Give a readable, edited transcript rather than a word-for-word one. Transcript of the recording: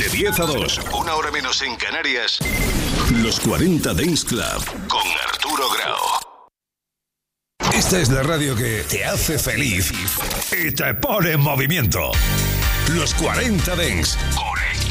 De 10 a 2, una hora menos en Canarias, Los 40 Dance Club con Arturo Grau. Esta es la radio que te hace feliz y te pone en movimiento. Los 40 Dance con el